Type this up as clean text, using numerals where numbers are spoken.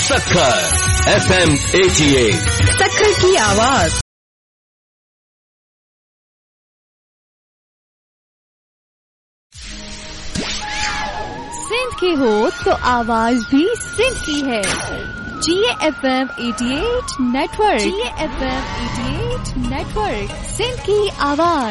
Sukkur FM 88 Sukkur की आवाज। सिंध की हो तो आवाज भी सिंध की है। GFM 88 network, GFM 88 network, Sindh की आवाज।